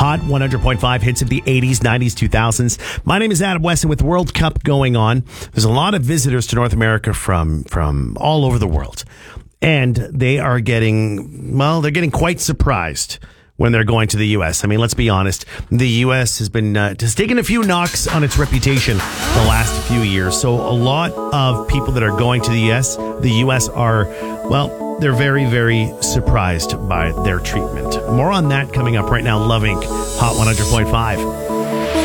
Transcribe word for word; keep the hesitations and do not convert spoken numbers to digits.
Hot one hundred point five hits of the eighties, nineties, two thousands. My name is Adam Weston with World Cup going on. There's a lot of visitors to North America from, from all over the world. And they are getting, well, they're getting quite surprised when they're going to the U S. I mean, let's be honest. The U S has been uh, has taken a few knocks on its reputation the last few years. So a lot of people that are going to the U S, the U S are, well, they're very, very surprised by their treatment. More on that coming up right now. Love Incorporated. Hot one hundred point five.